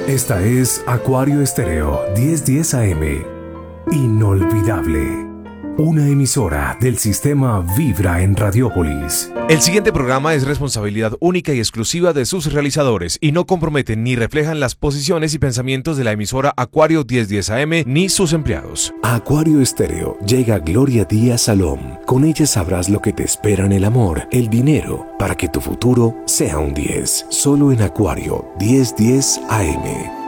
Esta es Acuario Estéreo 1010 AM. Inolvidable. Una emisora del sistema Vibra en Radiópolis. El siguiente programa es responsabilidad única y exclusiva de sus realizadores y no comprometen ni reflejan las posiciones y pensamientos de la emisora Acuario 1010 AM ni sus empleados. A Acuario Estéreo llega Gloria Díaz Salom. Con ella sabrás lo que te espera en el amor, el dinero, para que tu futuro sea un 10. Solo en Acuario 1010 AM.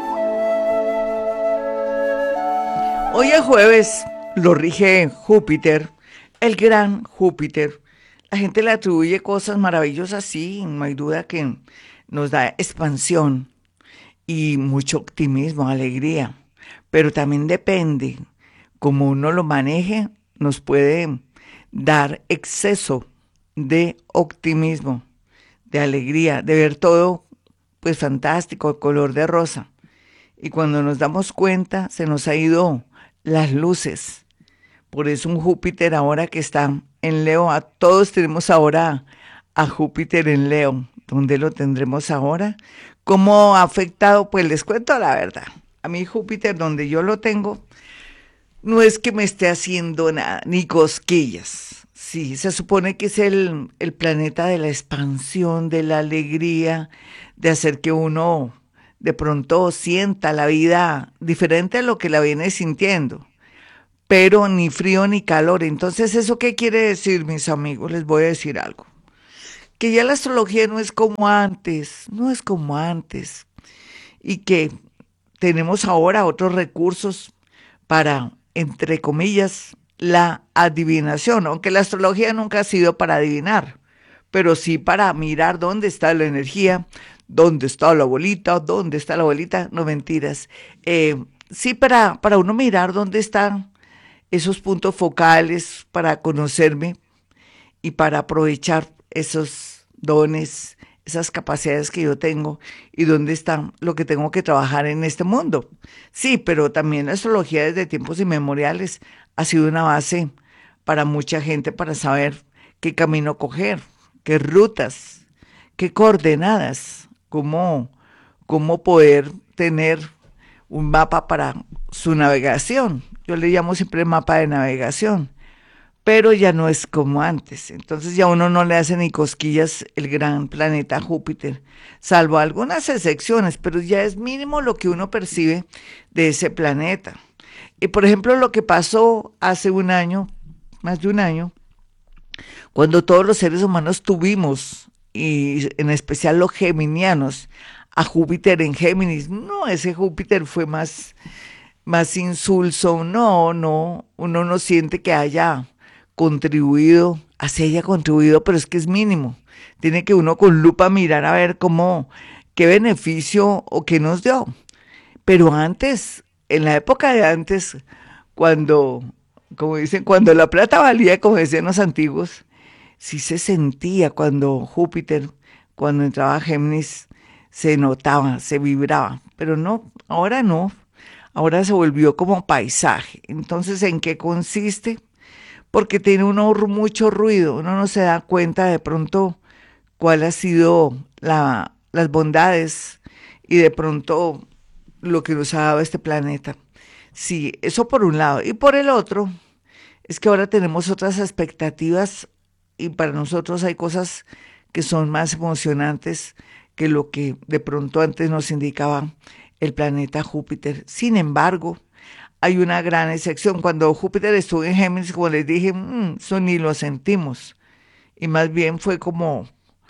Hoy es jueves, lo rige Júpiter, el gran Júpiter. La gente le atribuye cosas maravillosas, sí, no hay duda que nos da expansión y mucho optimismo, alegría, pero también depende, como uno lo maneje, nos puede dar exceso de optimismo, de alegría, de ver todo pues fantástico, color de rosa. Y cuando nos damos cuenta, se nos ha ido las luces. Por eso un Júpiter ahora que está en Leo, a todos tenemos ahora a Júpiter en Leo. ¿Dónde lo tendremos ahora? ¿Cómo ha afectado? Pues les cuento la verdad. A mí Júpiter, donde yo lo tengo, no es que me esté haciendo nada, ni cosquillas. Sí, se supone que es el planeta de la expansión, de la alegría, de hacer que uno de pronto sienta la vida diferente a lo que la viene sintiendo, pero ni frío ni calor. Entonces, ¿eso qué quiere decir, mis amigos? Les voy a decir algo. Que ya la astrología no es como antes, no es como antes, y que tenemos ahora otros recursos para, entre comillas, la adivinación, aunque la astrología nunca ha sido para adivinar, pero sí para mirar dónde está la energía, dónde está la abuelita, no mentiras. Sí, para uno mirar dónde están esos puntos focales, para conocerme y para aprovechar esos dones, esas capacidades que yo tengo y dónde está lo que tengo que trabajar en este mundo. Sí, pero también la astrología desde tiempos inmemoriales ha sido una base para mucha gente para saber qué camino coger, qué rutas, qué coordenadas, cómo poder tener un mapa para su navegación. Yo le llamo siempre mapa de navegación, pero ya no es como antes. Entonces ya uno no le hace ni cosquillas el gran planeta Júpiter, salvo algunas excepciones, pero ya es mínimo lo que uno percibe de ese planeta. Y por ejemplo, lo que pasó hace un año, más de un año, cuando todos los seres humanos tuvimos, y en especial los geminianos, a Júpiter en Géminis. No, ese Júpiter fue más insulso. No, uno no siente que haya contribuido, así haya contribuido, pero es que es mínimo. Tiene que uno con lupa mirar a ver qué beneficio o qué nos dio. Pero antes, en la época de antes, cuando, como dicen, cuando la plata valía, como decían los antiguos, sí se sentía cuando Júpiter, cuando entraba a Géminis, se notaba, se vibraba, pero no, ahora se volvió como paisaje. Entonces, ¿en qué consiste? Porque tiene uno mucho ruido, uno no se da cuenta de pronto cuál ha sido las bondades y de pronto lo que nos ha dado este planeta. Sí, eso por un lado. Y por el otro, es que ahora tenemos otras expectativas y para nosotros hay cosas que son más emocionantes que lo que de pronto antes nos indicaba el planeta Júpiter. Sin embargo, hay una gran excepción. Cuando Júpiter estuvo en Géminis, como les dije, eso ni lo sentimos. Y más bien fue como,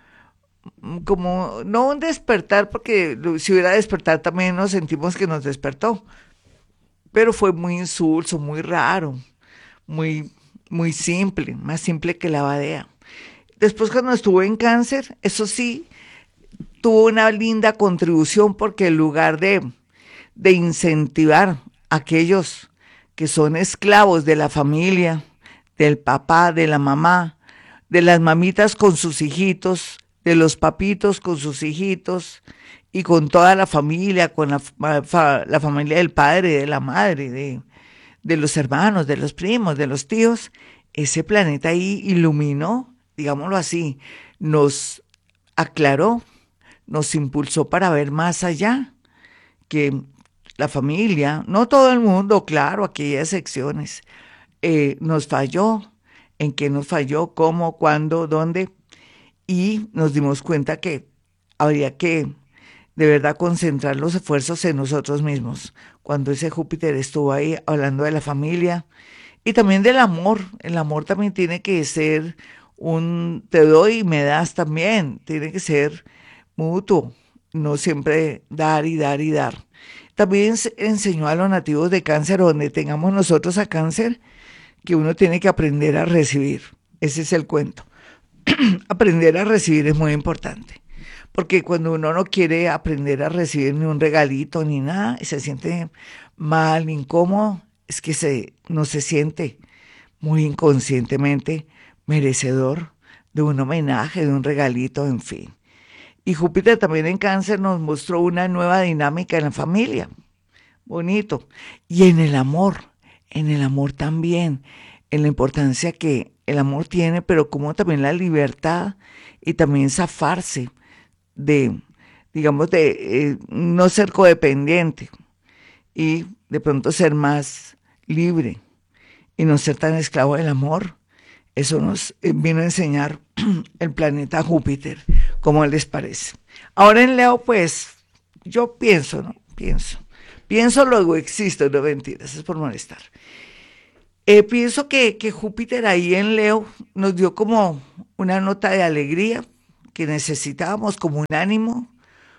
no un despertar, porque si hubiera despertar también nos sentimos que nos despertó. Pero fue muy insulso, muy raro, muy simple, más simple que la badea. Después cuando estuvo en Cáncer, eso sí, tuvo una linda contribución porque en lugar de incentivar a aquellos que son esclavos de la familia, del papá, de la mamá, de las mamitas con sus hijitos, de los papitos con sus hijitos y con toda la familia, con la familia del padre, de la madre, de los hermanos, de los primos, de los tíos, ese planeta ahí iluminó, digámoslo así, nos aclaró, nos impulsó para ver más allá, que la familia, no todo el mundo, claro, aquí hay excepciones, nos falló. ¿En qué nos falló? ¿Cómo? ¿Cuándo? ¿Dónde? Y nos dimos cuenta que habría que de verdad concentrar los esfuerzos en nosotros mismos. Cuando ese Júpiter estuvo ahí hablando de la familia y también del amor. El amor también tiene que ser un te doy y me das también. Tiene que ser mutuo, no siempre dar y dar y dar. También enseñó a los nativos de Cáncer, donde tengamos nosotros a Cáncer, que uno tiene que aprender a recibir. Ese es el cuento. Aprender a recibir es muy importante, porque cuando uno no quiere aprender a recibir ni un regalito ni nada, y se siente mal, incómodo, es que no se siente muy inconscientemente merecedor de un homenaje, de un regalito, en fin. Y Júpiter también en Cáncer nos mostró una nueva dinámica en la familia, bonito, y en el amor también, en la importancia que el amor tiene, pero como también la libertad y también zafarse de, digamos, de no ser codependiente y de pronto ser más libre y no ser tan esclavo del amor. Eso nos vino a enseñar el planeta Júpiter, ¿cómo les parece? Ahora en Leo, pues, yo pienso, ¿no? Pienso, luego existo, no mentiras, es por molestar. Pienso que Júpiter ahí en Leo nos dio como una nota de alegría que necesitábamos, como un ánimo,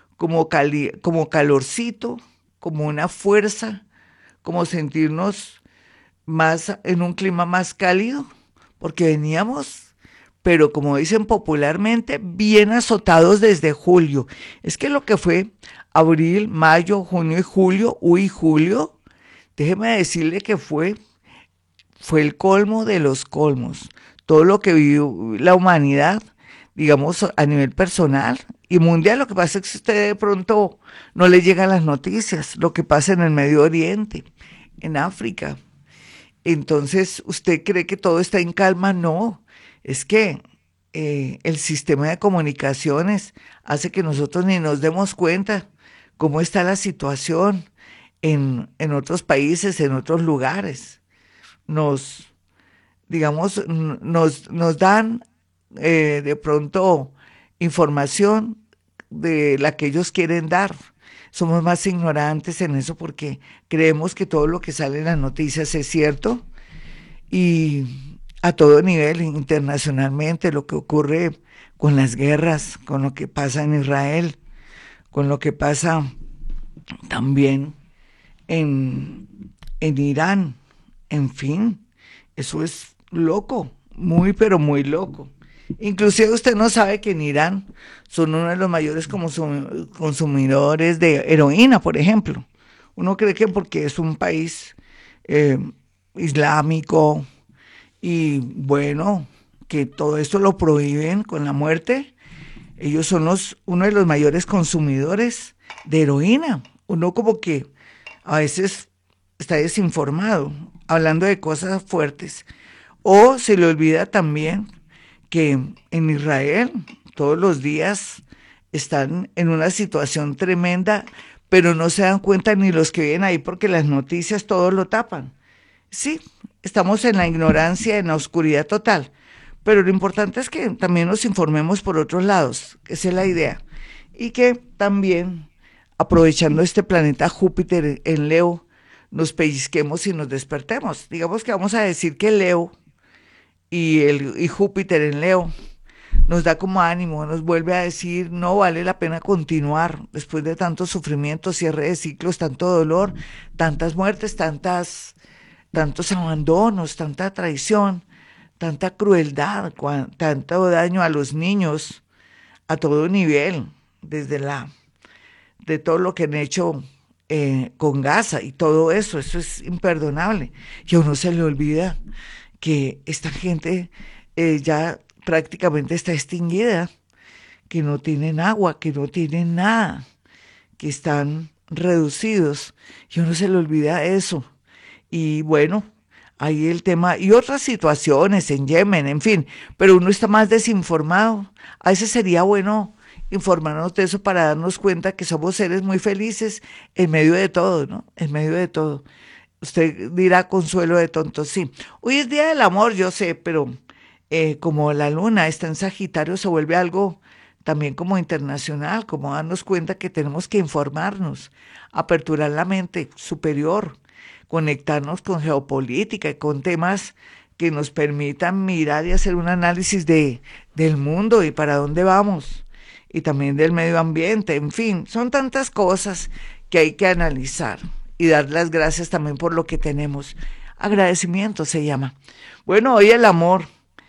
como calorcito, como una fuerza, como sentirnos más en un clima más cálido, porque veníamos, pero como dicen popularmente, bien azotados desde julio. Es que lo que fue abril, mayo, junio y julio, julio, déjeme decirle que fue el colmo de los colmos. Todo lo que vivió la humanidad, digamos, a nivel personal y mundial. Lo que pasa es que usted de pronto no le llegan las noticias, lo que pasa en el Medio Oriente, en África. Entonces, ¿usted cree que todo está en calma? No, es que el sistema de comunicaciones hace que nosotros ni nos demos cuenta cómo está la situación en otros países, en otros lugares. Digamos, nos dan de pronto información de la que ellos quieren dar. Somos más ignorantes en eso porque creemos que todo lo que sale en las noticias es cierto y a todo nivel, internacionalmente, lo que ocurre con las guerras, con lo que pasa en Israel, con lo que pasa también en Irán, en fin, eso es loco, muy pero muy loco. Inclusive usted no sabe que en Irán son uno de los mayores consumidores de heroína, por ejemplo. Uno cree que porque es un país islámico y bueno, que todo esto lo prohíben con la muerte, ellos son uno de los mayores consumidores de heroína. Uno como que a veces está desinformado, hablando de cosas fuertes. O se le olvida también que en Israel todos los días están en una situación tremenda, pero no se dan cuenta ni los que viven ahí porque las noticias todo lo tapan. Sí, estamos en la ignorancia, en la oscuridad total, pero lo importante es que también nos informemos por otros lados, que esa es la idea, y que también, aprovechando este planeta Júpiter en Leo, nos pellizquemos y nos despertemos. Digamos que vamos a decir que Leo y Júpiter en Leo nos da como ánimo, nos vuelve a decir, no vale la pena continuar después de tanto sufrimiento, cierre de ciclos, tanto dolor, tantas muertes, tantos abandonos, tanta traición, tanta crueldad, tanto daño a los niños a todo nivel, de todo lo que han hecho con Gaza y todo eso es imperdonable. Y a uno se le olvida que esta gente ya prácticamente está extinguida, que no tienen agua, que no tienen nada, que están reducidos, y a uno se le olvida eso. Y bueno, ahí el tema, y otras situaciones en Yemen, en fin, pero uno está más desinformado. A veces sería bueno informarnos de eso para darnos cuenta que somos seres muy felices en medio de todo, ¿no? En medio de todo. Usted dirá consuelo de tontos, sí. Hoy es Día del Amor, yo sé, pero como la luna está en Sagitario, se vuelve algo también como internacional, como darnos cuenta que tenemos que informarnos, aperturar la mente superior, conectarnos con geopolítica y con temas que nos permitan mirar y hacer un análisis del mundo y para dónde vamos, y también del medio ambiente, en fin, son tantas cosas que hay que analizar y dar las gracias también por lo que tenemos. Agradecimiento se llama. Bueno, hoy el amor.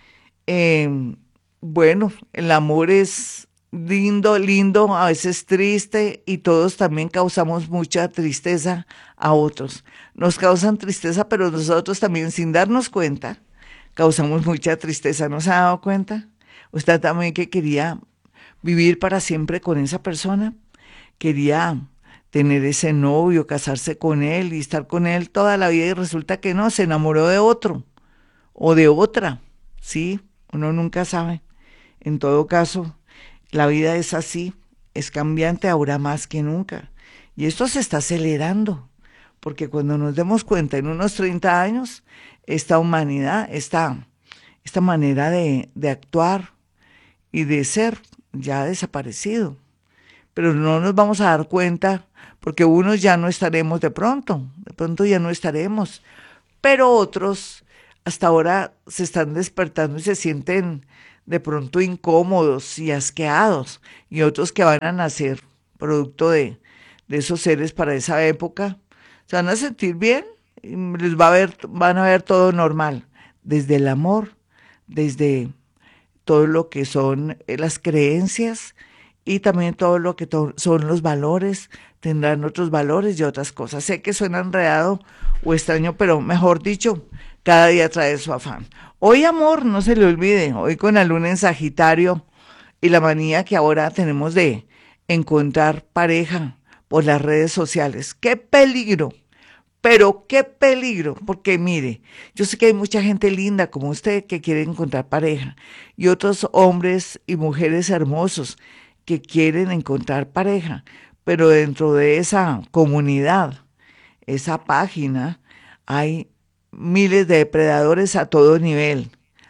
Bueno, el amor es lindo, lindo, a veces triste y todos también causamos mucha tristeza a otros. Nos causan tristeza, pero nosotros también sin darnos cuenta causamos mucha tristeza. ¿No se ha dado cuenta? Usted también que quería vivir para siempre con esa persona, quería tener ese novio, casarse con él y estar con él toda la vida y resulta que no, se enamoró de otro o de otra, ¿sí? Uno nunca sabe. En todo caso, la vida es así, es cambiante ahora más que nunca. Y esto se está acelerando, porque cuando nos demos cuenta en unos 30 años, esta humanidad, esta manera de actuar y de ser ya ha desaparecido. Pero no nos vamos a dar cuenta porque unos ya no estaremos de pronto ya no estaremos, pero otros hasta ahora se están despertando y se sienten de pronto incómodos y asqueados, y otros que van a nacer producto de esos seres para esa época, se van a sentir bien y van a ver todo normal, desde el amor, desde todo lo que son las creencias y también todo lo que son los valores, tendrán otros valores y otras cosas. Sé que suena enredado o extraño, pero mejor dicho, cada día trae su afán. Hoy amor, no se le olvide, hoy con la luna en Sagitario y la manía que ahora tenemos de encontrar pareja por las redes sociales. ¡Qué peligro! Pero qué peligro, porque mire, yo sé que hay mucha gente linda como usted que quiere encontrar pareja y otros hombres y mujeres hermosos que quieren encontrar pareja, pero dentro de esa comunidad, esa página, hay miles de depredadores a todo nivel,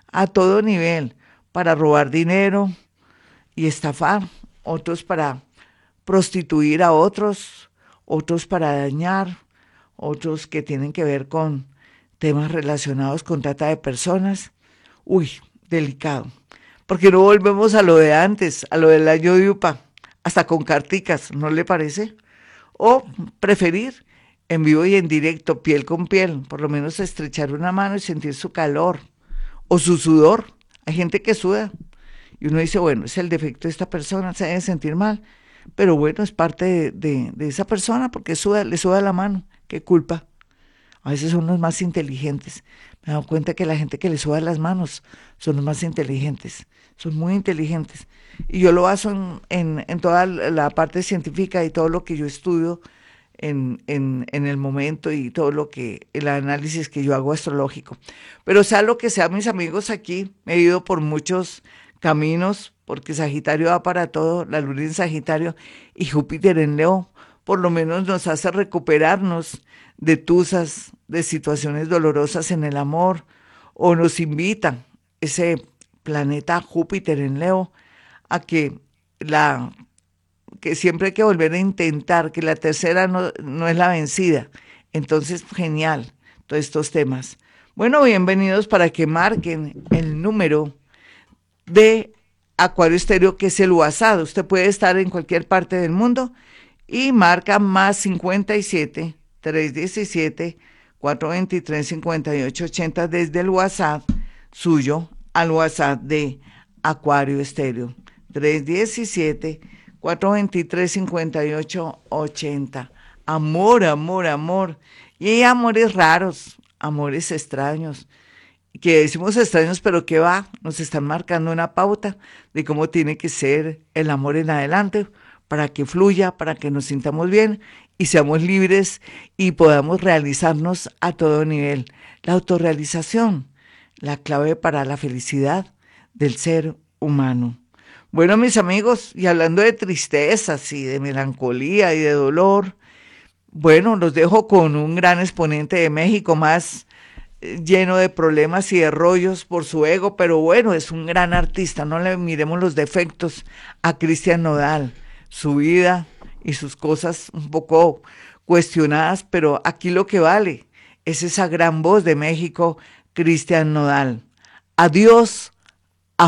para robar dinero y estafar, otros para prostituir a otros, otros para dañar, otros que tienen que ver con temas relacionados con trata de personas. Uy, delicado. Porque no volvemos a lo de antes, a lo del año de Upa, hasta con carticas, ¿no le parece? O preferir en vivo y en directo, piel con piel, por lo menos estrechar una mano y sentir su calor o su sudor. Hay gente que suda y uno dice, bueno, es el defecto de esta persona, se debe sentir mal, pero bueno, es parte de esa persona porque le suda la mano, qué culpa. A veces son los más inteligentes. Me he dado cuenta que la gente que le suda las manos son los más inteligentes, son muy inteligentes. Y yo lo baso en toda la parte científica y todo lo que yo estudio en el momento y todo el análisis que yo hago astrológico. Pero sea lo que sea, mis amigos, aquí he ido por muchos caminos, porque Sagitario va para todo, la luna en Sagitario y Júpiter en Leo, por lo menos nos hace recuperarnos de tusas, de situaciones dolorosas en el amor, o nos invita ese planeta Júpiter en Leo a que siempre hay que volver a intentar, que la tercera no es la vencida. Entonces, genial, todos estos temas. Bueno, bienvenidos para que marquen el número de Acuario Estéreo, que es el WhatsApp. Usted puede estar en cualquier parte del mundo y marca más 57 317 423 5880 desde el WhatsApp suyo al WhatsApp de Acuario Estéreo 317 423 5880. Amor, amor, amor. Y hay amores raros, amores extraños, que decimos extraños, pero que nos están marcando una pauta de cómo tiene que ser el amor en adelante, para que fluya, para que nos sintamos bien y seamos libres y podamos realizarnos a todo nivel. La autorrealización, la clave para la felicidad del ser humano. Bueno, mis amigos, y hablando de tristezas y de melancolía y de dolor, bueno, los dejo con un gran exponente de México, más lleno de problemas y de rollos por su ego, pero bueno, es un gran artista, no le miremos los defectos a Cristian Nodal, su vida y sus cosas un poco cuestionadas, pero aquí lo que vale es esa gran voz de México, Cristian Nodal. Adiós,